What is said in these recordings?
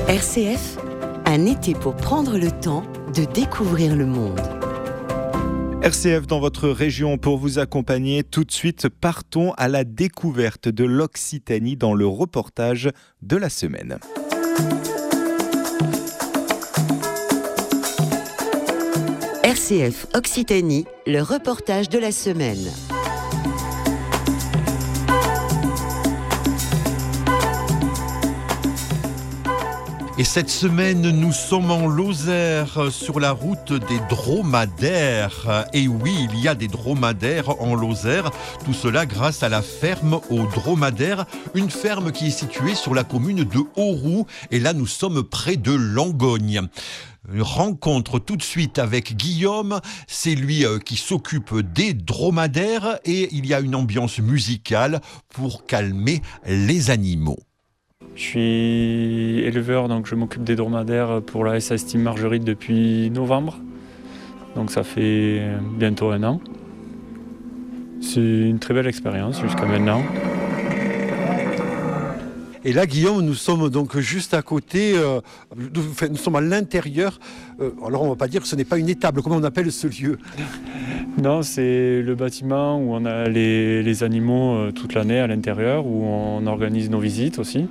RCF, un été pour prendre le temps de découvrir le monde. RCF dans votre région pour vous accompagner. Tout de suite, partons à la découverte de l'Occitanie dans le reportage de la semaine. RCF Occitanie, le reportage de la semaine. Et cette semaine, nous sommes en Lozère, sur la route des dromadaires. Et oui, il y a des dromadaires en Lozère. Tout cela grâce à la ferme aux dromadaires, une ferme qui est située sur la commune de Auroux. Et là, nous sommes près de Langogne. Une rencontre tout de suite avec Guillaume, c'est lui qui s'occupe des dromadaires et il y a une ambiance musicale pour calmer les animaux. Je suis éleveur, donc je m'occupe des dromadaires pour la SAS Team Marguerite depuis novembre. Donc ça fait bientôt 1 an. C'est une très belle expérience jusqu'à maintenant. Et là, Guillaume, nous sommes donc juste à côté, nous sommes à l'intérieur. Alors on ne va pas dire que ce n'est pas une étable, comment on appelle ce lieu ? Non, c'est le bâtiment où on a les animaux toute l'année à l'intérieur, où on organise nos visites aussi.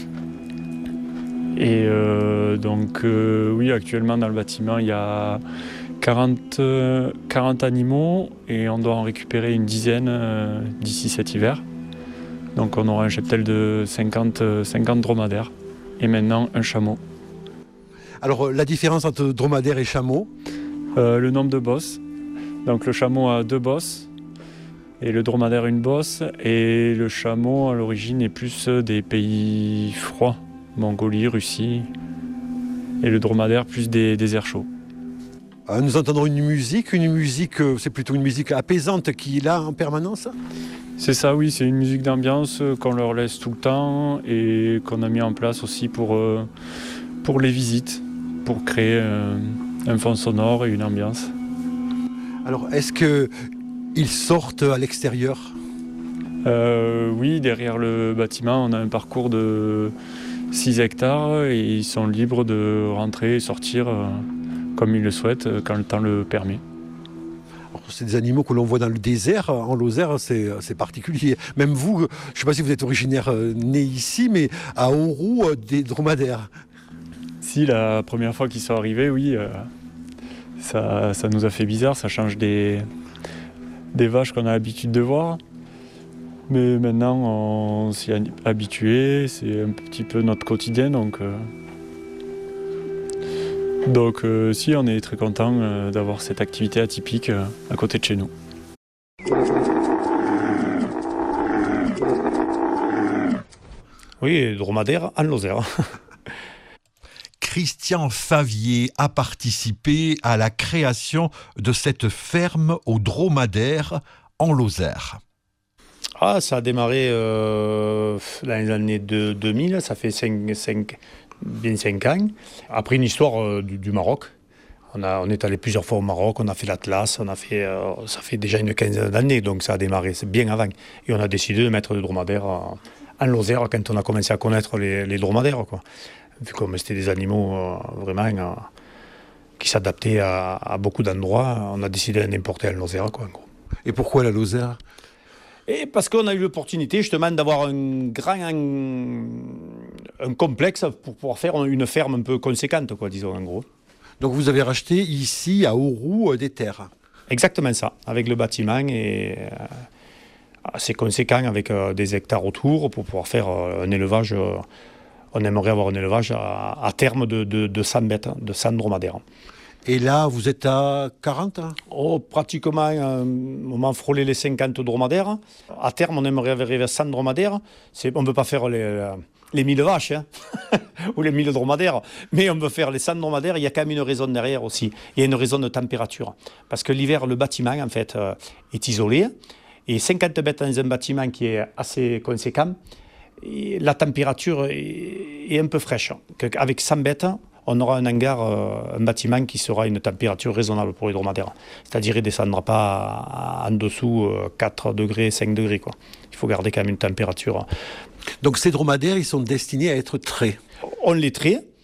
Et oui, actuellement dans le bâtiment, il y a 40 animaux et on doit en récupérer une dizaine d'ici cet hiver. Donc on aura un cheptel de 50 dromadaires et maintenant un chameau. Alors la différence entre dromadaire et chameau ? Le nombre de bosses. Donc le chameau a 2 bosses et le dromadaire une bosse. Et le chameau à l'origine est plus des pays froids, Mongolie, Russie. Et le dromadaire plus des déserts chauds. Nous entendons une musique, c'est plutôt une musique apaisante qui est là en permanence ? C'est ça, oui, c'est une musique d'ambiance qu'on leur laisse tout le temps et qu'on a mis en place aussi pour les visites, pour créer un fond sonore et une ambiance. Alors, est-ce qu'ils sortent à l'extérieur ? Oui, derrière le bâtiment, on a un parcours de 6 hectares et ils sont libres de rentrer et sortir comme ils le souhaitent quand le temps le permet. Alors, c'est des animaux que l'on voit dans le désert, en Lozère, c'est particulier. Même vous, je ne sais pas si vous êtes originaire né ici, mais à Auroux, des dromadaires. Si, la première fois qu'ils sont arrivés, oui, ça nous a fait bizarre, ça change des vaches qu'on a l'habitude de voir. Mais maintenant, on s'y est habitué, c'est un petit peu notre quotidien, donc si, on est très content d'avoir cette activité atypique à côté de chez nous. Oui, dromadaire en Lozère. Christian Favier a participé à la création de cette ferme aux dromadaires en Lozère. Ça a démarré dans les années 2000, ça fait 5 ans. Après une histoire du Maroc. On est allé plusieurs fois au Maroc, on a fait l'Atlas, ça fait déjà une quinzaine d'années, donc ça a démarré, c'est bien avant. Et on a décidé de mettre le dromadaire en Lozère quand on a commencé à connaître les dromadaires, quoi. Vu comme c'était des animaux vraiment qui s'adaptaient à beaucoup d'endroits, on a décidé d'importer en Lozère, quoi, en gros. Et pourquoi la Lozère ? Et parce qu'on a eu l'opportunité justement d'avoir un complexe pour pouvoir faire une ferme un peu conséquente, quoi, disons, en gros. Donc vous avez racheté ici à Auroux des terres ? Exactement ça, avec le bâtiment et assez conséquent avec des hectares autour pour pouvoir faire un élevage. On aimerait avoir un élevage à terme de 100 bêtes, de 100 dromadaires. Et là, vous êtes à 40 ? Pratiquement, on m'a frôlé les 50 dromadaires. À terme, on aimerait arriver à 100 dromadaires. On ne peut pas faire les 1000 vaches ou les 1000 dromadaires, mais on peut faire les 100 dromadaires. Il y a quand même une raison derrière aussi. Il y a une raison de température. Parce que l'hiver, le bâtiment, en fait, est isolé. Et 50 bêtes dans un bâtiment qui est assez conséquent, et la température est un peu fraîche. Avec 100 bêtes, on aura un hangar, un bâtiment qui sera à une température raisonnable pour les dromadaires. C'est-à-dire qu'il ne descendra pas en dessous 4 degrés, 5 degrés, quoi. Il faut garder quand même une température. Donc ces dromadaires, ils sont destinés à être traits. On les traite.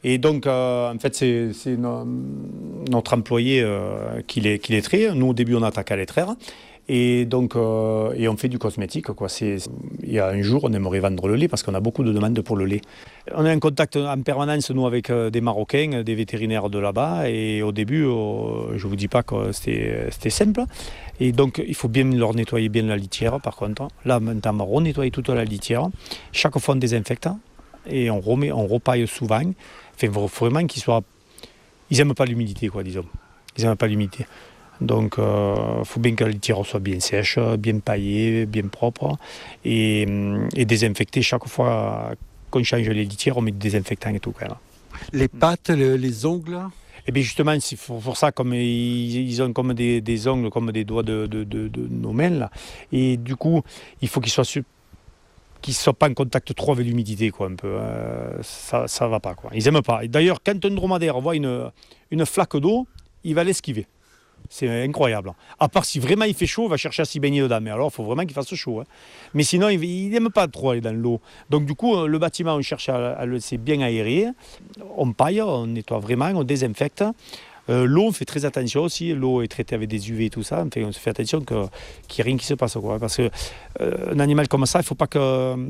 Et donc, en fait, c'est notre employé qui les traite. Nous, au début, on attaque à les traire. Et donc, et on fait du cosmétique, quoi. Il y a un jour, on aimerait vendre le lait parce qu'on a beaucoup de demandes pour le lait. On est en contact en permanence, nous, avec des Marocains, des vétérinaires de là-bas. Et au début, je ne vous dis pas que c'était simple. Et donc, il faut bien leur nettoyer bien la litière, par contre. Là, maintenant, on va renettoyer toute la litière. Chaque fois, on désinfecte. Et on repaille souvent. Enfin, vraiment qu'ils soient... Ils n'aiment pas l'humidité, quoi, disons. Ils n'aiment pas l'humidité. Donc, il faut bien que la litière soit bien sèche, bien paillée, bien propre. Et désinfecter chaque fois qu'on change les litières, on met du désinfectant et tout, quand même. Les pattes, les ongles? Et bien justement, c'est pour ça, comme ils ont comme des ongles, comme des doigts de nos mains, là. Et du coup, il faut qu'ils soient pas en contact trop avec l'humidité, quoi, un peu. Ça va pas, quoi. Ils aiment pas. Et d'ailleurs, quand un dromadaire voit une flaque d'eau, il va l'esquiver. C'est incroyable. À part si vraiment il fait chaud, il va chercher à s'y baigner dedans. Mais alors, il faut vraiment qu'il fasse chaud. Hein. Mais sinon, il n'aime pas trop aller dans l'eau. Donc du coup, le bâtiment, on cherche à le laisser bien aéré. On paille, on nettoie vraiment, on désinfecte. L'eau, on fait très attention aussi. L'eau est traitée avec des UV et tout ça. Enfin, on se fait attention qu'il n'y ait rien qui se passe, quoi. Parce qu'un animal comme ça, il ne faut pas qu'il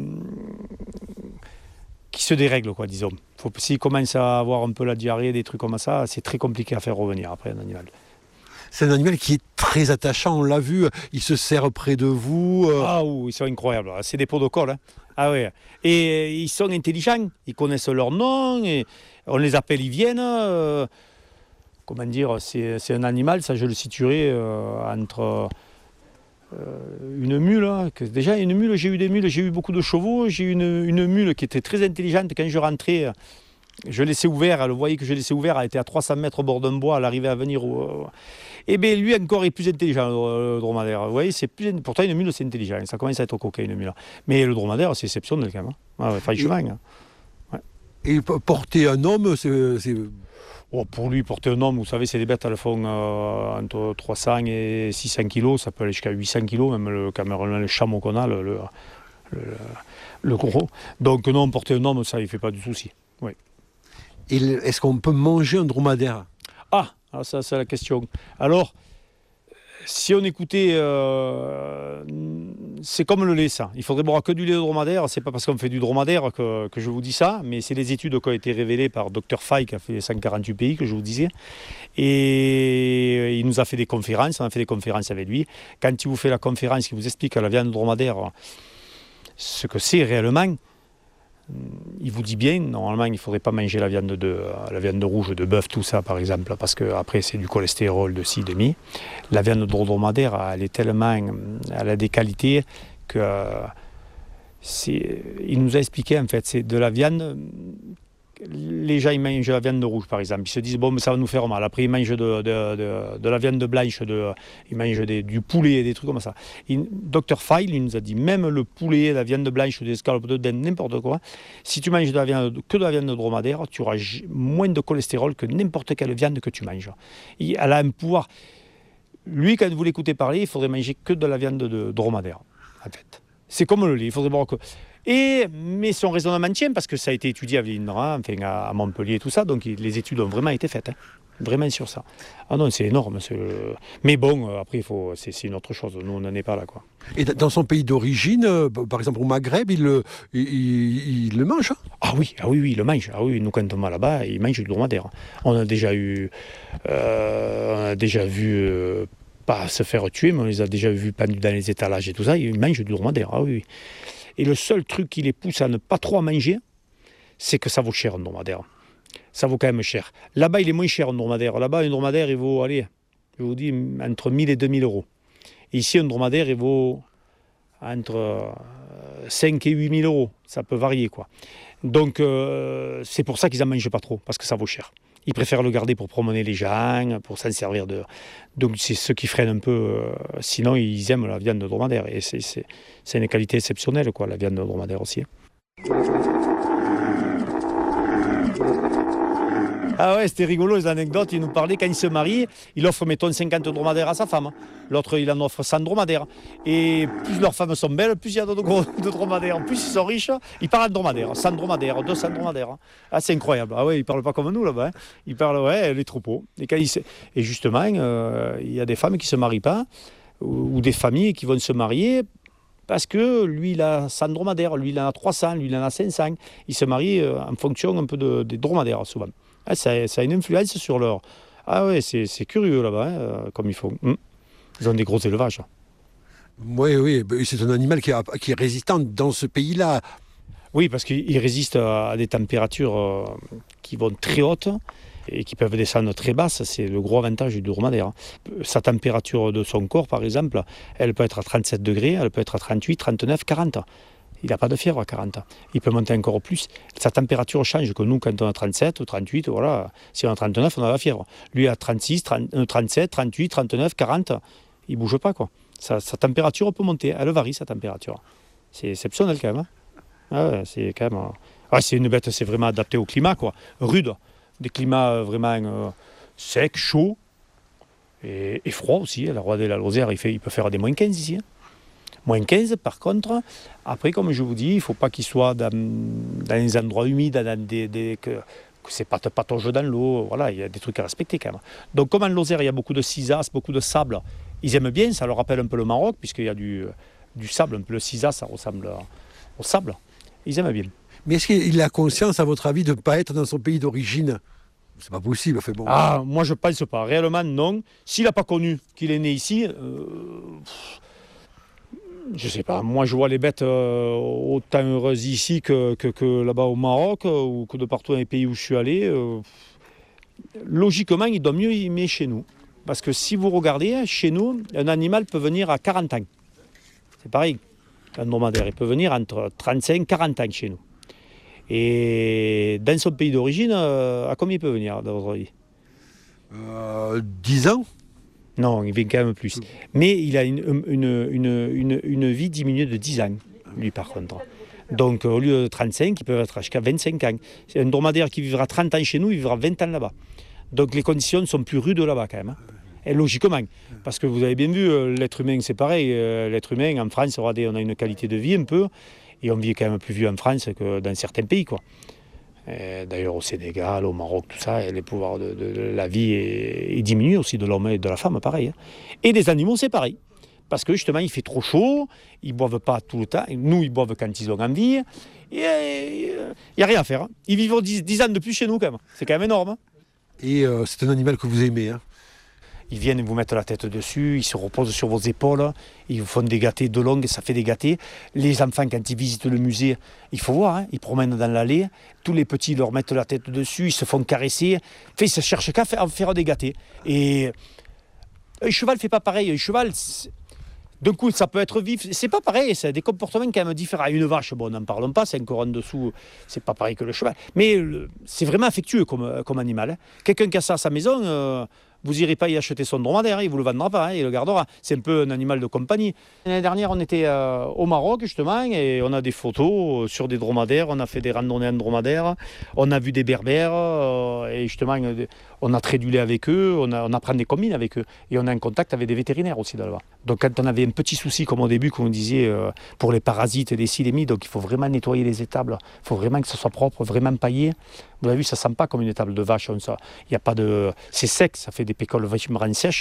se dérègle, quoi, disons. S'il commence à avoir un peu la diarrhée, des trucs comme ça, c'est très compliqué à faire revenir après un animal. C'est un animal qui est très attachant, on l'a vu, il se serre près de vous. Ah oui, ils sont incroyables, c'est des protocoles. Hein. Ah ouais. Et ils sont intelligents, ils connaissent leur nom, et on les appelle, ils viennent. Comment dire, c'est un animal, ça je le situerai entre une mule. Hein, déjà, une mule, j'ai eu des mules, j'ai eu beaucoup de chevaux, j'ai eu une mule qui était très intelligente. Quand je rentrais, je laissais ouvert, elle voyait que je laissais ouvert, elle était à 300 mètres au bord d'un bois, elle arrivait à venir. Et bien lui encore est plus intelligent, le dromadaire. Vous voyez, pourtant une mule c'est intelligent, ça commence à être coquin une mule. Mais le dromadaire c'est exceptionnel quand même. Ah ouais, franchement. Hein. Ouais. Et porter un homme, c'est... Oh, pour lui, porter un homme, vous savez, c'est des bêtes, elles font entre 300 et 600 kilos, ça peut aller jusqu'à 800 kilos, même le chameau qu'on a, le gros. Donc non, porter un homme, ça il ne fait pas du souci. Oui. Et est-ce qu'on peut manger un dromadaire? Ah, ça c'est la question. Alors, si on écoutait, c'est comme le lait, ça. Il faudrait boire que du lait de dromadaire. C'est pas parce qu'on fait du dromadaire que je vous dis ça, mais c'est les études qui ont été révélées par Dr Fay, qui a fait 148 pays, que je vous disais. Et il nous a fait des conférences, on a fait des conférences avec lui. Quand il vous fait la conférence, il vous explique à la viande dromadaire ce que c'est réellement, il vous dit bien, normalement, il ne faudrait pas manger la viande rouge, de bœuf, tout ça, par exemple, parce qu'après, c'est du cholestérol de ci, de mi. La viande de dromadaire, elle a des qualités que... il nous a expliqué, en fait, c'est de la viande... Les gens, ils mangent la viande rouge, par exemple. Ils se disent, bon, mais ça va nous faire mal. Après, ils mangent de la viande blanche, ils mangent du poulet, des trucs comme ça. Dr Fay, il nous a dit, même le poulet, la viande blanche, des escalopes de dinde, n'importe quoi, si tu manges que de la viande de dromadaire, tu auras moins de cholestérol que n'importe quelle viande que tu manges. Elle a un pouvoir... Lui, quand vous l'écoutez parler, il faudrait manger que de la viande de dromadaire, en fait. C'est comme le lait, il faudrait boire que... Mais son raisonnement tient parce que ça a été étudié à l'INRA, enfin à Montpellier et tout ça, donc les études ont vraiment été faites, hein, vraiment sur ça. Ah non, c'est énorme. Mais bon, après, c'est une autre chose, nous on n'en est pas là, quoi. Et dans son pays d'origine, par exemple au Maghreb, il le mange, hein? Ah oui, il le mange. Ah oui, nous quand on va là-bas, il mange du dromadaire. On a déjà vu pas se faire tuer, mais on les a déjà vus pendus dans les étalages et tout ça, ils mangent du dromadaire, ah oui. Et le seul truc qui les pousse à ne pas trop en manger, c'est que ça vaut cher un dromadaire. Ça vaut quand même cher. Là-bas, il est moins cher un dromadaire. Là-bas, un dromadaire, il vaut, allez, je vous dis, entre 1000 et 2000 euros. Et ici, un dromadaire, il vaut entre 5 et 8000 euros. Ça peut varier, quoi. Donc, c'est pour ça qu'ils n'en mangent pas trop, parce que ça vaut cher. Ils préfèrent le garder pour promener les gens, pour s'en servir de... Donc c'est ce qui freine un peu. Sinon, ils aiment la viande de dromadaire. Et c'est une qualité exceptionnelle, quoi, la viande de dromadaire aussi. Ah ouais, c'était rigolo les anecdotes. Il nous parlait quand il se marie, il offre, mettons, 50 dromadaires à sa femme. L'autre, il en offre 100 dromadaires. Et plus leurs femmes sont belles, plus il y a de dromadaires. Plus ils sont riches, ils parlent de dromadaires. 100 dromadaires, 200 dromadaires. Ah, c'est incroyable. Ah ouais, ils parlent pas comme nous là-bas. Hein. Ils parlent, ouais, les troupeaux. Et justement, il y a des femmes qui se marient pas, ou des familles qui vont se marier. Parce que lui, il a 100 dromadaires, lui, il en a 300, lui, il en a 500. Il se marie en fonction un peu des dromadaires, souvent. Ah, ça a une influence sur leur... Ah ouais, c'est curieux là-bas, hein, comme ils font. Ils ont des gros élevages. Oui, c'est un animal qui est résistant dans ce pays-là. Oui, parce qu'il résiste à des températures qui vont très hautes et qui peuvent descendre très basses. C'est le gros avantage du dromadaire. Sa température de son corps, par exemple, elle peut être à 37 degrés, elle peut être à 38, 39, 40. Il n'a pas de fièvre à 40. Il peut monter encore plus. Sa température change que nous, quand on a 37 ou 38, voilà. Si on a 39, on a la fièvre. Lui, à 36, 37, 38, 39, 40, il ne bouge pas, quoi. Sa température peut monter. Elle varie, sa température. C'est exceptionnel, quand même. Hein. Ah ouais, c'est quand même... c'est une bête, c'est vraiment adapté au climat, quoi. Rude. Des climats vraiment secs, chauds et froids aussi. La Roide et la Lozère, il peut faire des moins 15 ici. Hein. Moins 15, par contre, après, comme je vous dis, il ne faut pas qu'il soit dans les endroits humides, que c'est pas patauge dans l'eau. Voilà, il y a des trucs à respecter quand même. Donc, comme en Lozère, il y a beaucoup de cisasse, beaucoup de sable, ils aiment bien, ça leur rappelle un peu le Maroc, puisqu'il y a du sable, un peu le cisasse, ça ressemble au sable. Ils aiment bien. Mais est-ce qu'il a conscience, à votre avis, de ne pas être dans son pays d'origine ? C'est pas possible. Bon. Ah, moi je pense pas. Réellement, non. S'il n'a pas connu qu'il est né ici, je sais pas. Moi, je vois les bêtes autant heureuses ici que là-bas au Maroc ou que de partout dans les pays où je suis allé. Logiquement, il doit mieux aimer chez nous. Parce que si vous regardez, chez nous, un animal peut venir à 40 ans. C'est pareil. Un dromadaire, il peut venir entre 35 et 40 ans chez nous. Et dans son pays d'origine, à combien il peut venir, dans votre avis 10 ans ? Non, il vient quand même plus. Mais il a une vie diminuée de 10 ans, lui, par contre. Donc, au lieu de 35, il peut être jusqu'à 25 ans. C'est un dromadaire qui vivra 30 ans chez nous, il vivra 20 ans là-bas. Donc, les conditions sont plus rudes là-bas, quand même. Hein. Et logiquement, parce que vous avez bien vu, l'être humain, c'est pareil. L'être humain, en France, on a une qualité de vie un peu. Et on vit quand même plus vieux en France que dans certains pays, quoi. D'ailleurs, au Sénégal, au Maroc, tout ça, les pouvoirs de la vie est diminué aussi, de l'homme et de la femme, pareil. Hein. Et des animaux, c'est pareil. Parce que justement, il fait trop chaud, ils ne boivent pas tout le temps. Nous, ils boivent quand ils ont envie. Il n'y a rien à faire. Hein. Ils vivent 10 ans de plus chez nous, quand même. C'est quand même énorme. Hein. Et c'est un animal que vous aimez, hein ? Ils viennent vous mettre la tête dessus, ils se reposent sur vos épaules, ils vous font des gâtés de longue et ça fait des gâtés. Les enfants, quand ils visitent le musée, il faut voir, hein, ils promènent dans l'allée, tous les petits leur mettent la tête dessus, ils se font caresser. Ils ne cherchent qu'à faire des gâtés. Et un cheval ne fait pas pareil. Un cheval, d'un coup, ça peut être vif. C'est pas pareil, c'est des comportements quand même différents. Une vache, bon, n'en parlons pas, c'est encore en dessous, c'est pas pareil que le cheval. Mais c'est vraiment affectueux comme animal. Hein. Quelqu'un qui a ça à sa maison... vous n'irez pas y acheter son dromadaire, il ne vous le vendra pas, hein, il le gardera. C'est un peu un animal de compagnie. L'année dernière, on était au Maroc, justement, et on a des photos sur des dromadaires, on a fait des randonnées en dromadaire, on a vu des berbères, et justement, on a trait du lait avec eux, on apprend des combines avec eux, et on est en contact avec des vétérinaires aussi là-bas. Donc quand on avait un petit souci, comme au début, comme on disait, pour les parasites et les silémies, donc il faut vraiment nettoyer les étables, il faut vraiment que ce soit propre, vraiment paillé. Vous avez vu, ça ne sent pas comme une étable de vache, il y a pas de... c'est sec, ça fait des pécoles vachement sèches,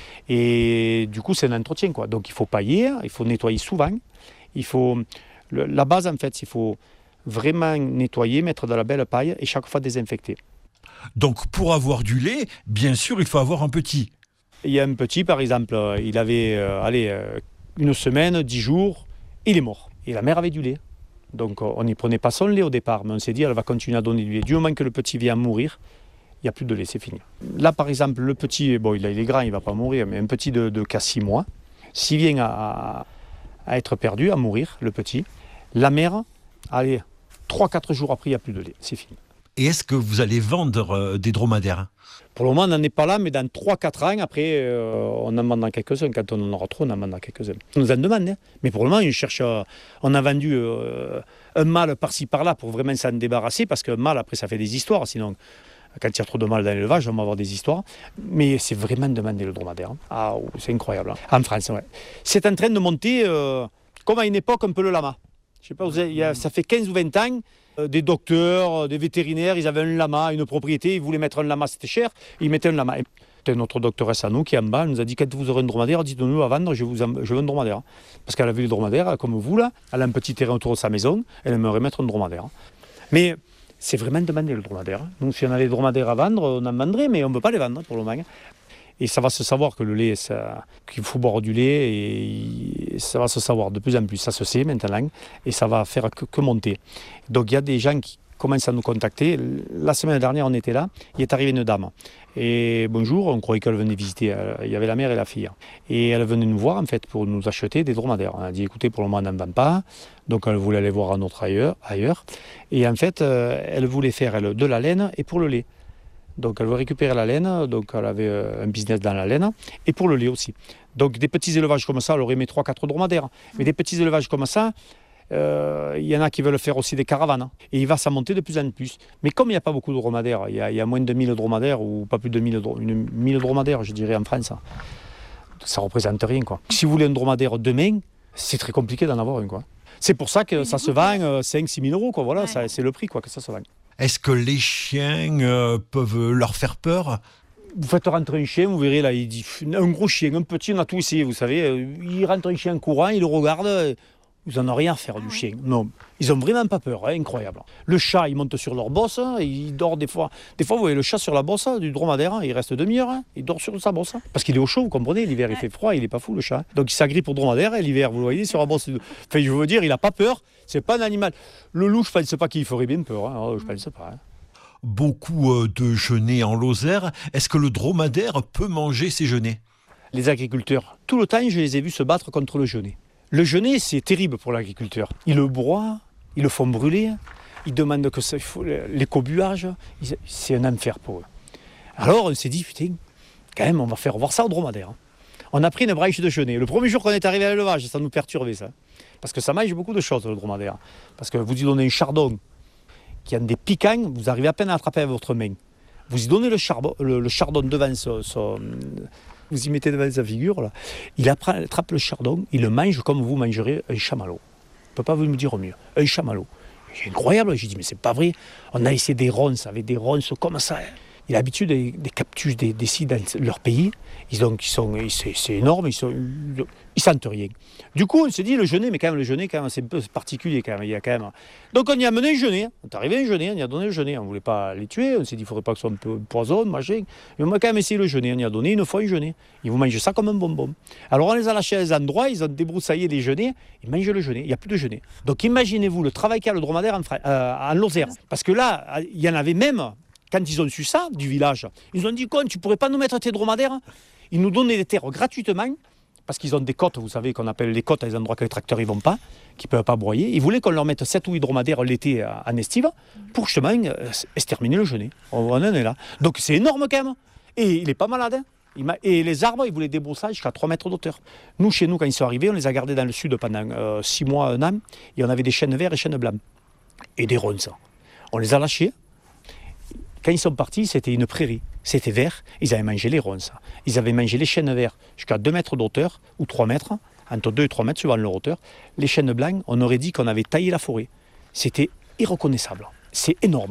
et du coup c'est un entretien, quoi. Donc il faut pailler, il faut nettoyer souvent, la base en fait, il faut vraiment nettoyer, mettre de la belle paille et chaque fois désinfecter. Donc pour avoir du lait, bien sûr, il faut avoir un petit. Il y a un petit, par exemple, il avait une semaine, 10 jours, il est mort. Et la mère avait du lait. Donc on n'y prenait pas son lait au départ, mais on s'est dit elle va continuer à donner du lait. Du moment que le petit vient à mourir, il n'y a plus de lait, c'est fini. Là par exemple, le petit, bon il est grand, il ne va pas mourir, mais un petit de qu'à 6 mois, s'il vient à être perdu, à mourir, le petit, la mère, allez, 3-4 jours après, il n'y a plus de lait, c'est fini. Et est-ce que vous allez vendre des dromadaires ? Pour le moment, on n'en est pas là, mais dans 3-4 ans, après, on en demandera quelques-uns. Quand on en aura trop, on en demandera quelques-uns. On nous en demande, hein. Mais pour le moment, on a vendu un mâle par-ci, par-là pour vraiment s'en débarrasser, parce qu'un mâle, après, ça fait des histoires. Sinon, Quand il y a trop de mâles dans l'élevage, on va avoir des histoires. Mais c'est vraiment demandé le dromadaire. Ah, c'est incroyable. En France, ouais. C'est en train de monter, comme à une époque, un peu le lama. Je sais pas, ça fait 15 ou 20 ans, des docteurs, des vétérinaires, ils avaient un lama, une propriété, ils voulaient mettre un lama, c'était cher, ils mettaient un lama. C'était notre doctoresse à nous qui est en bas, elle nous a dit quand vous aurez un dromadaire, dites-nous à vendre, je veux un dromadaire. Parce qu'elle a vu le dromadaire, comme vous là, elle a un petit terrain autour de sa maison, elle aimerait mettre un dromadaire. Mais c'est vraiment demandé le dromadaire. Donc si on a les dromadaires à vendre, on en vendrait, mais on ne peut pas les vendre pour le moment. Et ça va se savoir que le lait, qu'il faut boire du lait, et ça va se savoir de plus en plus, ça se sait maintenant, et ça va faire que monter. Donc il y a des gens qui commencent à nous contacter. La semaine dernière, on était là, il est arrivé une dame. Et bonjour, on croyait qu'elle venait visiter, il y avait la mère et la fille. Et elle venait nous voir en fait pour nous acheter des dromadaires. On a dit écoutez, pour le moment on n'en vend pas, donc elle voulait aller voir un autre ailleurs. Et en fait, elle voulait faire de la laine et pour le lait. Donc elle veut récupérer la laine, donc elle avait un business dans la laine, et pour le lait aussi. Donc des petits élevages comme ça, elle aurait aimé 3-4 dromadaires. Mais des petits élevages comme ça, il y en a qui veulent faire aussi des caravanes. Et il va s'en monter de plus en plus. Mais comme il n'y a pas beaucoup de dromadaires, il y a moins de 1000 dromadaires, ou pas plus de 1000 dromadaires, je dirais, en France, ça ne représente rien, quoi. Si vous voulez un dromadaire demain, c'est très compliqué d'en avoir un, quoi. C'est pour ça que ça se vend 5-6 000 euros, quoi. Voilà, ouais. C'est le prix, quoi, que ça se vend. Est-ce que les chiens peuvent leur faire peur ? Vous faites rentrer un chien, vous verrez là, il dit un gros chien, un petit, on a tout essayé, vous savez. Il rentre un chien courant, il le regarde, ils n'en ont rien à faire du chien. Non, ils n'ont vraiment pas peur, incroyable. Le chat, il monte sur leur bosse, il dort des fois. Des fois, vous voyez le chat sur la bosse du dromadaire, il reste demi-heure, il dort sur sa bosse. Parce qu'il est au chaud, vous comprenez, l'hiver il fait froid, il n'est pas fou le chat. Donc il s'agrippe au dromadaire, et l'hiver, vous le voyez, sur la bosse. Enfin, je veux dire, il n'a pas peur, c'est pas un animal. Le loup, je ne pense pas qu'il ferait bien peur, je ne pense pas. Beaucoup de genêts en Lozère. Est-ce que le dromadaire peut manger ces genêts ? Les agriculteurs, tout le temps, je les ai vus se battre contre le genet. Le genet, c'est terrible pour l'agriculteur. Ils le broient, ils le font brûler, ils demandent que ça, l'écobuage, c'est un enfer pour eux. Alors on s'est dit, putain, quand même, on va faire voir ça au dromadaire. On a pris une branche de genet. Le premier jour qu'on est arrivé à l'élevage, ça nous perturbait ça. Parce que ça mange beaucoup de choses, le dromadaire. Parce que vous y donnez un chardon qui a des piquants, vous arrivez à peine à attraper avec votre main. Vous y donnez le chardon devant vous y mettez devant sa figure, là. Il attrape le chardon, il le mange comme vous mangerez un chamallow. Je ne peux pas vous me dire mieux. Un chamallow. C'est incroyable. J'ai dit, mais c'est pas vrai. On a essayé des ronces, avec des ronces comme ça. Il a l'habitude des cactus, des cides dans leur pays. C'est énorme, ils sentent rien. Du coup, on s'est dit, le genet, mais quand même, c'est un peu particulier. Quand même, il y a quand même... Donc, on y a mené un genet. On est arrivé un genet, on y a donné le genet. On ne voulait pas les tuer. On s'est dit, il ne faudrait pas que ce soit un peu poison, machin. Mais on a quand même essayé le genet. On y a donné une fois un genet. Ils vous mangent ça comme un bonbon. Alors, on les a lâchés à des endroits, ils ont débroussaillé des genêts. Ils mangent le genet. Il n'y a plus de genet. Donc, imaginez-vous le travail qu'a le dromadaire en Lozère. Parce que là, il y en avait même... Quand ils ont su ça, du village, ils ont dit, tu ne pourrais pas nous mettre tes dromadaires ? Ils nous donnaient des terres gratuitement, parce qu'ils ont des côtes, vous savez, qu'on appelle les côtes, à des endroits que les tracteurs ne vont pas, qui ne peuvent pas broyer. Ils voulaient qu'on leur mette 7 ou 8 dromadaires l'été en estive, pour justement exterminer le genet. On en est là. Donc c'est énorme quand même. Et il n'est pas malade. Et les arbres, ils voulaient débrousser jusqu'à 3 mètres d'auteur. Nous, chez nous, quand ils sont arrivés, on les a gardés dans le sud pendant 6 mois, 1 an, et on avait des chênes verts et chênes blancs. Et des ronces. On les a lâchés. Quand ils sont partis, c'était une prairie. C'était vert. Ils avaient mangé les ronces. Ils avaient mangé les chênes verts jusqu'à 2 mètres d'auteur, ou 3 mètres, entre 2 et 3 mètres suivant leur hauteur. Les chênes blancs, on aurait dit qu'on avait taillé la forêt. C'était irreconnaissable. C'est énorme.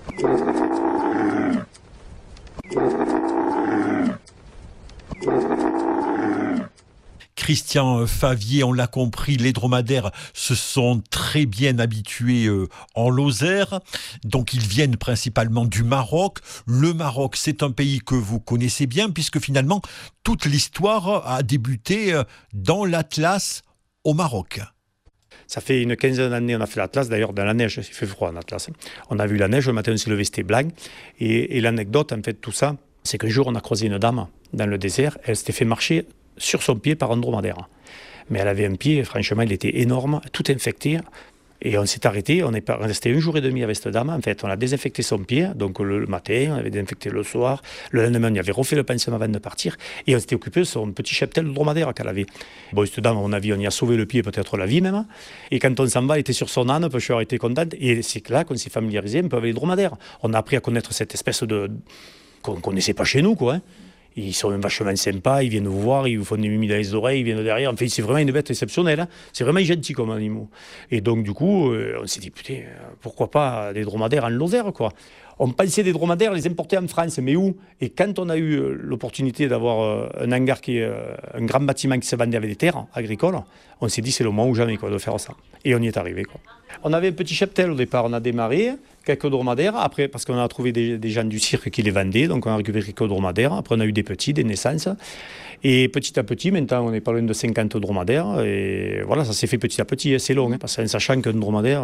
Christian Favier, on l'a compris, les dromadaires se sont très bien habitués en Lozère. Donc ils viennent principalement du Maroc. Le Maroc, c'est un pays que vous connaissez bien, puisque finalement, toute l'histoire a débuté dans l'Atlas au Maroc. Ça fait une quinzaine d'années, on a fait l'Atlas. D'ailleurs, dans la neige, il fait froid en Atlas. On a vu la neige, le matin, on s'est levé, c'était blanc. Et l'anecdote, en fait, tout ça, c'est qu'un jour, on a croisé une dame dans le désert. Elle s'était fait marcher sur son pied par un dromadaire. Mais elle avait un pied, franchement, il était énorme, tout infecté. Et on s'est arrêté, on est resté 1 jour et demi avec cette dame. En fait, on a désinfecté son pied, donc le matin, on avait désinfecté le soir. Le lendemain, on y avait refait le pansement avant de partir. Et on s'était occupé de son petit cheptel de dromadaire qu'elle avait. Bon, cette dame, à mon avis, on y a sauvé le pied, peut-être la vie même. Et quand on s'en va, elle était sur son âne, pêcheur était contente. Et c'est là qu'on s'est familiarisé un peu avec les dromadaires. On a appris à connaître cette espèce qu'on ne connaissait pas chez nous, quoi. Hein. Ils sont vachement sympas, ils viennent vous voir, ils vous font des mimiques dans les oreilles, ils viennent derrière. Enfin, c'est vraiment une bête exceptionnelle. Hein. C'est vraiment gentil comme animaux. Et donc, du coup, on s'est dit, putain, pourquoi pas des dromadaires en Lozère, quoi. On pensait des dromadaires les importer en France, mais où? Et quand on a eu l'opportunité d'avoir un hangar qui est un grand bâtiment qui se vendait avec des terres agricoles, on s'est dit, c'est le moment ou jamais, quoi, de faire ça. Et on y est arrivé, quoi. On avait un petit cheptel au départ, on a démarré, quelques dromadaires, après, parce qu'on a trouvé des gens du cirque qui les vendaient, donc on a récupéré quelques dromadaires, après on a eu des petits, des naissances, et petit à petit, maintenant on est pas loin de 50 dromadaires, et voilà, ça s'est fait petit à petit, c'est long, hein, parce qu'en sachant qu'un dromadaire,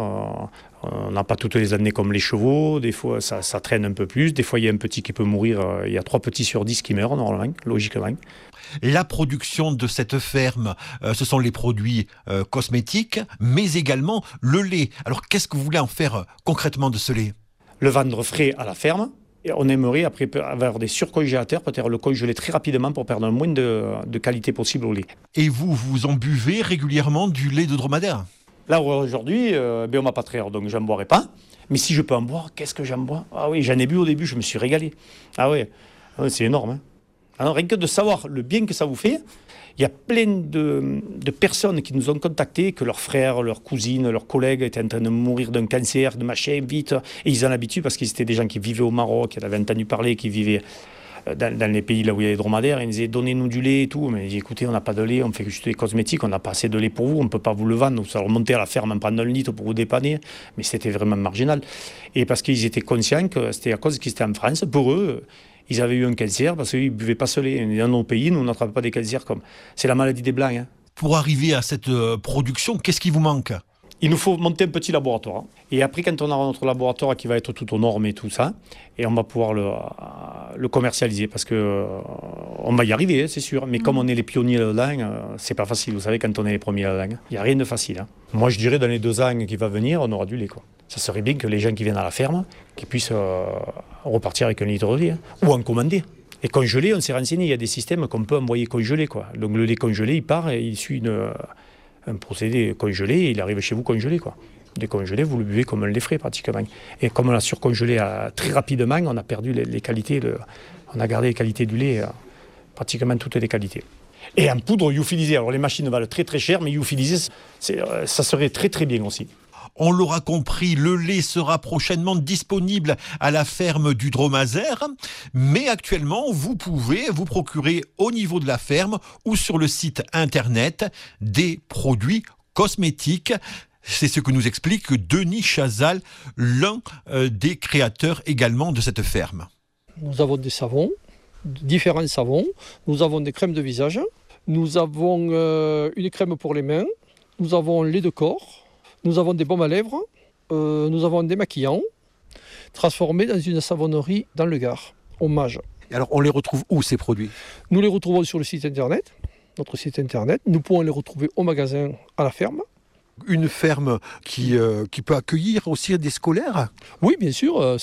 on n'a pas toutes les années comme les chevaux, des fois ça traîne un peu plus, des fois il y a un petit qui peut mourir, il y a 3 petits sur 10 qui meurent normalement, logiquement. La production de cette ferme, ce sont les produits cosmétiques, mais également le lait. Alors, qu'est-ce que vous voulez en faire concrètement de ce lait? Le vendre frais à la ferme. Et on aimerait après avoir des surcongélateurs, peut-être le congeler très rapidement pour perdre le moins de qualité possible au lait. Et vous en buvez régulièrement du lait de dromadaire? Là, aujourd'hui, on m'a pas traire, donc je n'en boirai pas. Mais si je peux en boire, qu'est-ce que j'en bois? Ah oui, j'en ai bu au début, je me suis régalé. Ah oui, c'est énorme, hein. Alors, rien que de savoir le bien que ça vous fait, il y a plein de personnes qui nous ont contactés, que leurs frères, leurs cousines, leurs collègues étaient en train de mourir d'un cancer, de machin, vite. Et ils en habituent parce qu'ils étaient des gens qui vivaient au Maroc, qui avaient entendu parler, qui vivaient dans les pays là où il y a les dromadaires. Ils disaient, donnez-nous du lait et tout. Mais ils disaient, écoutez, on n'a pas de lait, on fait juste des cosmétiques, on n'a pas assez de lait pour vous, on ne peut pas vous le vendre. Donc, ça leur montait à la ferme en prendre 1 litre pour vous dépanner. Mais c'était vraiment marginal. Et parce qu'ils étaient conscients que c'était à cause qu'ils étaient en France, pour eux, ils avaient eu un cancer parce qu'ils ne buvaient pas ce lait. Dans nos pays, nous, on n'attrape pas des cancers comme... C'est la maladie des Blancs. Hein. Pour arriver à cette production, qu'est-ce qui vous manque? Il nous faut monter un petit laboratoire. Et après, quand on aura notre laboratoire qui va être tout aux normes et tout ça, et on va pouvoir le commercialiser parce qu'on va y arriver, hein, c'est sûr. Mais comme on est les pionniers là-dedans, c'est pas facile. Vous savez, quand on est les premiers là-dedans, il n'y a rien de facile. Hein. Moi, je dirais, dans les 2 ans qui va venir, on aura du lait, quoi. Ça serait bien que les gens qui viennent à la ferme, qu'ils puissent repartir avec 1 litre de lait, hein, ou en commander. Et congelé, on s'est renseigné, il y a des systèmes qu'on peut envoyer congelé, quoi. Donc le lait congelé, il part et il suit un procédé congelé et il arrive chez vous congelé, quoi. Décongelé, vous le buvez comme un lait frais pratiquement. Et comme on l'a surcongelé très rapidement, on a perdu les qualités, on a gardé les qualités du lait, pratiquement toutes les qualités. Et en poudre lyophilisée, alors les machines valent très très cher, mais lyophilisée, ça serait très très bien aussi. On l'aura compris, le lait sera prochainement disponible à la ferme du Dromadaire, mais actuellement, vous pouvez vous procurer au niveau de la ferme ou sur le site internet des produits cosmétiques. C'est ce que nous explique Denis Chazal, l'un des créateurs également de cette ferme. Nous avons des savons, différents savons, nous avons des crèmes de visage, nous avons une crème pour les mains, nous avons lait de corps, nous avons des baumes à lèvres, nous avons des maquillants, transformés dans une savonnerie dans le Gard, Hommage. Et alors, on les retrouve où, ces produits? Nous les retrouvons sur le site internet, notre site internet. Nous pouvons les retrouver au magasin, à la ferme. Une ferme qui peut accueillir aussi des scolaires? Oui, bien sûr,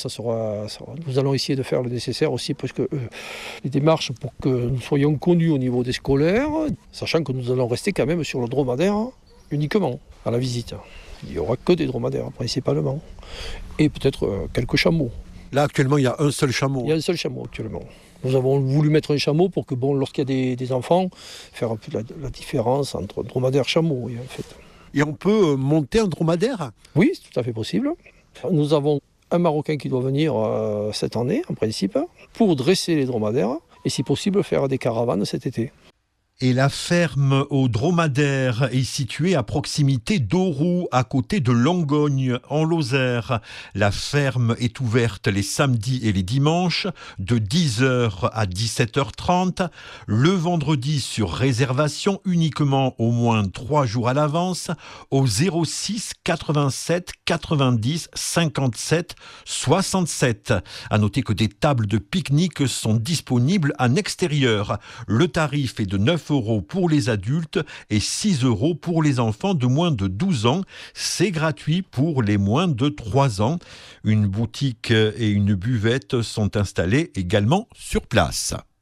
nous allons essayer de faire le nécessaire aussi, parce que les démarches pour que nous soyons connus au niveau des scolaires, sachant que nous allons rester quand même sur le dromadaire uniquement à la visite. Il n'y aura que des dromadaires principalement, et peut-être quelques chameaux. Là, actuellement, il y a un seul chameau. Il y a un seul chameau actuellement. Nous avons voulu mettre un chameau pour que, lorsqu'il y a des enfants, faire un peu la différence entre dromadaire et chameau, en fait. Et on peut monter un dromadaire? Oui, c'est tout à fait possible. Nous avons un Marocain qui doit venir cette année, en principe, pour dresser les dromadaires et, si possible, faire des caravanes cet été. Et la ferme au Dromadaire est située à proximité d'Auroux, à côté de Langogne, en Lozère. La ferme est ouverte les samedis et les dimanches, de 10h à 17h30. Le vendredi sur réservation, uniquement au moins 3 jours à l'avance, au 06 87 90 57 67. À noter que des tables de pique-nique sont disponibles en extérieur. Le tarif est de 9 € pour les adultes et 6 € pour les enfants de moins de 12 ans. C'est gratuit pour les moins de 3 ans. Une boutique et une buvette sont installées également sur place.